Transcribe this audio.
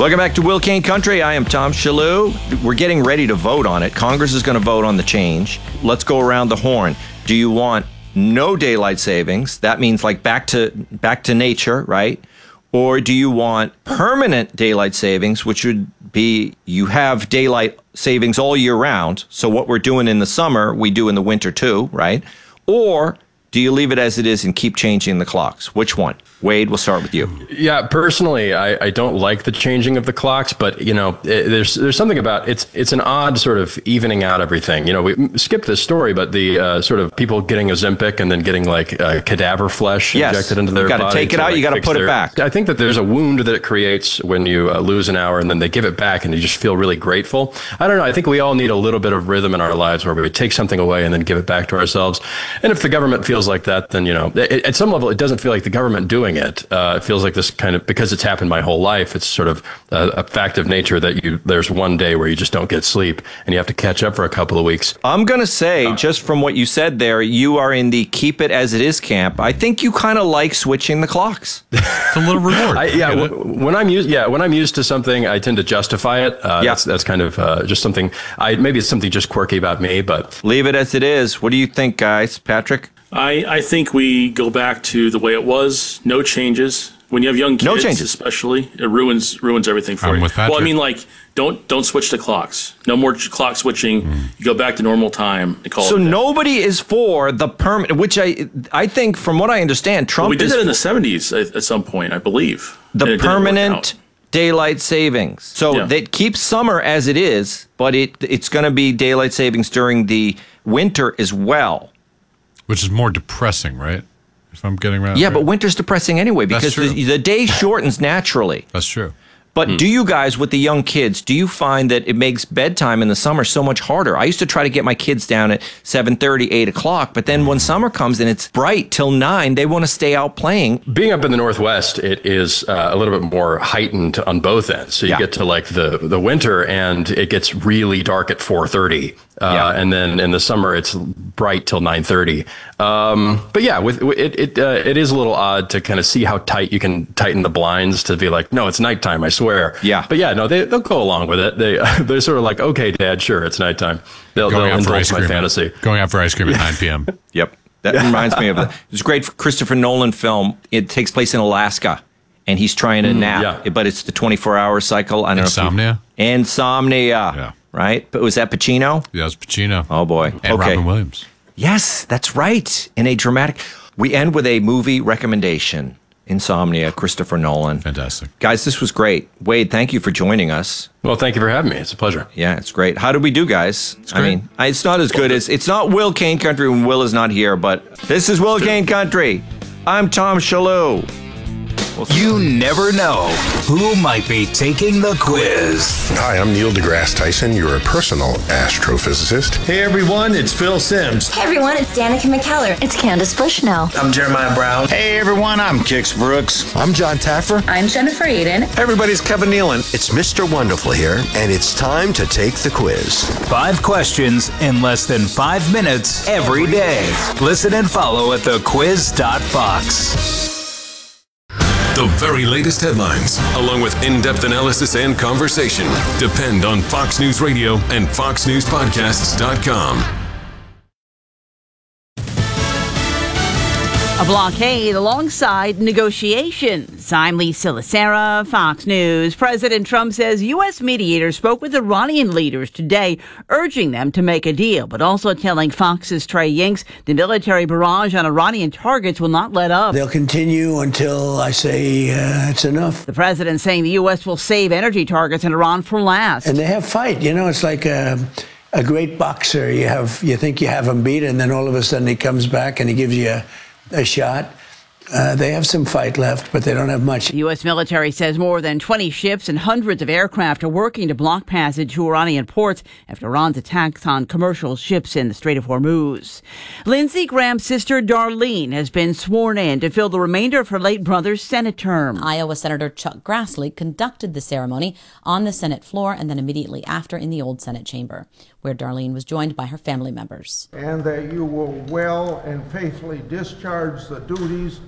Welcome back to Will Kane Country. I am Tom Shalhoub. We're getting ready to vote on it. Congress is going to vote on the change. Let's go around the horn. Do you want no daylight savings? That means like back to nature, right? Or do you want permanent daylight savings, which would be you have daylight savings all year round. So what we're doing in the summer, we do in the winter too, right? Or do you leave it as it is and keep changing the clocks? Which one? Wade, we'll start with you. Yeah, personally, I don't like the changing of the clocks, but there's something about it's an odd sort of evening out everything. We skipped this story, but the sort of people getting Ozempic and then getting like cadaver flesh injected into their body. You got to take it out. You got to put it back. I think that there's a wound that it creates when you lose an hour and then they give it back and you just feel really grateful. I don't know. I think we all need a little bit of rhythm in our lives where we take something away and then give it back to ourselves. And if the government feels like that, then at some level it doesn't feel like the government doing it. It feels like this kind of, because it's happened my whole life, it's sort of a fact of nature that there's one day where you just don't get sleep and you have to catch up for a couple of weeks. I'm going to say, just from what you said there, you are in the keep it as it is camp. I think you kind of like switching the clocks. It's a little reward. When I'm used to something, I tend to justify it. That's kind of just something, maybe it's something just quirky about me, but. Leave it as it is. What do you think, guys? Patrick? I think we go back to the way it was. No changes. When you have young kids, no changes. Especially, it ruins everything for you. With Patrick. Well, I mean, like, don't switch the clocks. No more clock switching. You go back to normal time. So nobody is for the permanent, which I think, from what I understand, Trump. We did that in the 70s at some point, I believe. The permanent daylight savings. So they keep summer as it is, but it's going to be daylight savings during the winter as well. Which is more depressing, right? If I'm getting right. Yeah, but winter's depressing anyway because the day shortens naturally. That's true. But do you guys, with the young kids, do you find that it makes bedtime in the summer so much harder? I used to try to get my kids down at 7:30, 8 o'clock, but then when summer comes and it's bright till 9, they want to stay out playing. Being up in the Northwest, it is a little bit more heightened on both ends. So you get to like the winter and it gets really dark at 4:30. And then in the summer, it's bright till 9:30. But yeah, it is a little odd to kind of see how tight you can tighten the blinds to be like, no, it's nighttime, I swear. Yeah. But yeah, no, they'll go along with it. They're sort of like, okay, Dad, sure, it's nighttime. They'll indulge my fantasy. Going out for ice cream at 9 p.m. Yep. That reminds me of it's a great Christopher Nolan film. It takes place in Alaska. And he's trying to nap, but it's the 24-hour cycle. I don't Insomnia? know. Insomnia. Yeah. Right? But was that Pacino? Yeah, it was Pacino. Oh, boy. And Robin Williams. Yes, that's right. In a dramatic... We end with a movie recommendation. Insomnia, Christopher Nolan. Fantastic. Guys, this was great. Wade, thank you for joining us. Well, thank you for having me. It's a pleasure. Yeah, it's great. How did we do, guys? It's great. I mean, it's not as good as... It's not Will Kane Country when Will is not here, but this is Will Kane Country. I'm Tom Shalhoub. You never know who might be taking the quiz. Hi, I'm Neil deGrasse Tyson, your personal astrophysicist. Hey everyone, it's Phil Simms. Hey everyone, it's Danica McKellar. It's Candace Bushnell. I'm Jeremiah Brown. Hey everyone, I'm Kix Brooks. I'm John Taffer. I'm Jennifer Aiden. Everybody's Kevin Nealon. It's Mr. Wonderful here, and it's time to take the quiz. 5 questions in less than 5 minutes every day. Listen and follow at thequiz.fox. The very latest headlines, along with in-depth analysis and conversation, depend on Fox News Radio and FoxNewsPodcasts.com. A blockade alongside negotiations. I'm Lisa Lacera, Fox News. President Trump says U.S. mediators spoke with Iranian leaders today, urging them to make a deal, but also telling Fox's Trey Yingst the military barrage on Iranian targets will not let up. They'll continue until I say it's enough. The president saying the U.S. will save energy targets in Iran for last. And they have fight. You know, it's like a great boxer. You think you have him beat, and then all of a sudden he comes back and he gives you a shot. They have some fight left, but they don't have much. The U.S. military says more than 20 ships and hundreds of aircraft are working to block passage to Iranian ports after Iran's attacks on commercial ships in the Strait of Hormuz. Lindsey Graham's sister Darlene has been sworn in to fill the remainder of her late brother's Senate term. Iowa Senator Chuck Grassley conducted the ceremony on the Senate floor and then immediately after in the old Senate chamber, where Darlene was joined by her family members. And that you will well and faithfully discharge the duties